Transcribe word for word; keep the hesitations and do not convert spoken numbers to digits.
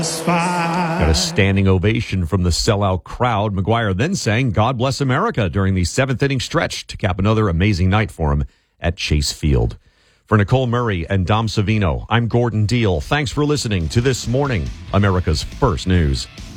Got a standing ovation from the sellout crowd. McGuire then sang God Bless America during the seventh inning stretch to cap another amazing night for him at Chase Field. For Nicole Murray and Dom Savino, I'm Gordon Deal. Thanks for listening to This Morning, America's First News.